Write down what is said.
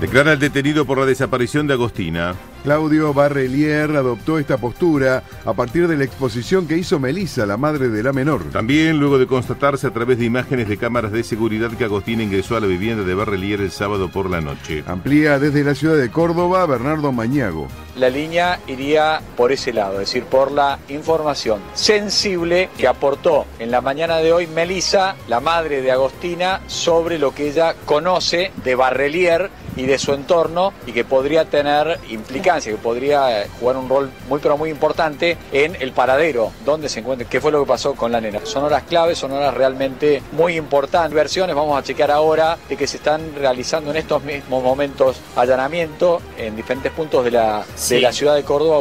Declara el detenido por la desaparición de Agostina. Claudio Barrelier adoptó esta postura a partir de la exposición que hizo Melissa, la madre de la menor. También luego de constatarse a través de imágenes de cámaras de seguridad que Agostina ingresó a la vivienda de Barrelier el sábado por la noche. Amplía desde la ciudad de Córdoba, Bernardo Mañago. La línea iría por ese lado, es decir, por la información sensible que aportó en la mañana de hoy Melissa, la madre de Agostina, sobre lo que ella conoce de Barrelier y de su entorno y que podría tener implicancia, que podría jugar un rol muy importante en el paradero donde se encuentra, qué fue lo que pasó con la nena. Son horas claves, son horas realmente muy importantes. Versiones vamos a chequear ahora de que se están realizando en estos mismos momentos allanamientos en diferentes puntos de la ciudad de Córdoba.